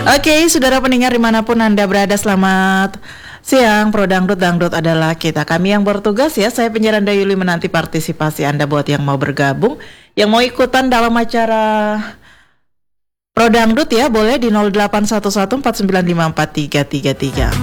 Oke, saudara pendengar dimanapun Anda berada, selamat siang. Pro Dangdut adalah kita. Kami yang bertugas ya, saya penyiar Anda Yuli menanti partisipasi Anda buat yang mau bergabung, yang mau ikutan dalam acara Pro Dangdut ya, boleh di 081149543333.